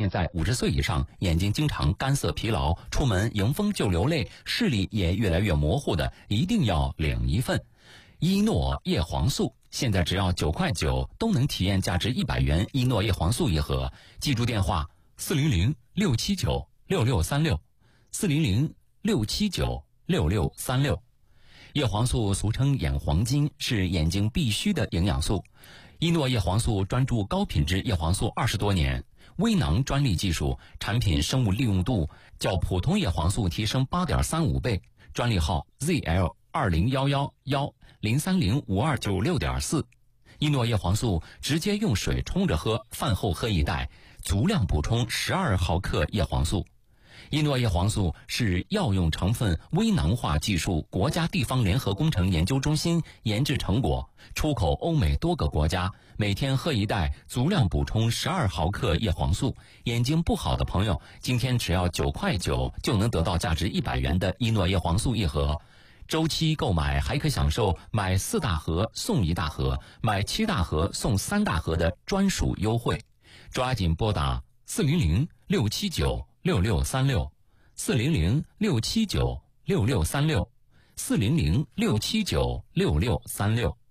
现在50岁以上，眼睛经常干涩疲劳，出门迎风就流泪，视力也越来越模糊的，一定要领一份伊诺叶黄素。现在只要9块9都能体验价值100元伊诺叶黄素一盒。记住电话400-679-6636，400-679-6636。叶黄素俗称眼黄金，是眼睛必需的营养素。伊诺叶黄素专注高品质叶黄素20多年，微囊专利技术，产品生物利用度较普通叶黄素提升8.35倍。专利号 ZL2011103052964。伊诺叶黄素直接用水冲着喝，饭后喝1袋，足量补充12毫克叶黄素。伊诺叶黄素是药用成分微囊化技术国家地方联合工程研究中心研制成果，出口欧美多个国家。每天喝1袋，足量补充12毫克叶黄素。眼睛不好的朋友，今天只要9块9就能得到价值100元的伊诺叶黄素一盒。周期购买还可享受买4大盒送1大盒，买7大盒送3大盒的专属优惠。抓紧拨打400-679-6636，400-679-6636，400-679-6636。